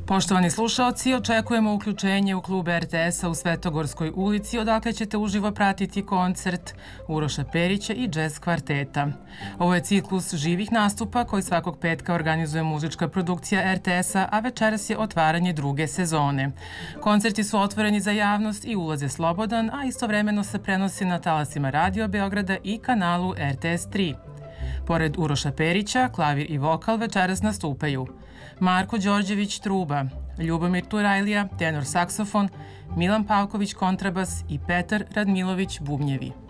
Poštovani slušalci, očekujemo uključenje u klub RTS-a u Svetogorskoj ulici, odakle ćete uživo pratiti koncert Uroša Perića i džez kvarteta. Ovo je ciklus živih nastupa koji svakog petka organizuje muzička produkcija RTS-a, a večeras je otvaranje druge sezone. Koncerti su otvoreni za javnost i ulaz je slobodan, a istovremeno se prenosi na talasima Radio Beograda i kanalu RTS 3. Pored Uroša Perića, klavir i vokal večeras nastupaju Marko Đorđević truba, Ljubomir Turajlija tenor saksofon, Milan Pavković kontrabas i Petar Radmilović bubnjevi.